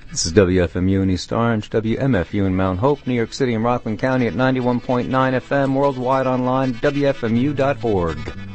This is WFMU in East Orange, WMFU in Mount Hope, New York City and Rockland County at 91.9 FM, worldwide online, WFMU.org.